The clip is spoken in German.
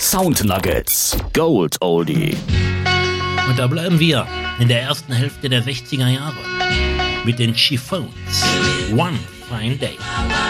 Sound Nuggets, Gold Oldie. Und da bleiben wir in der ersten Hälfte der 60er Jahre mit den Chiffones. One Fine Day.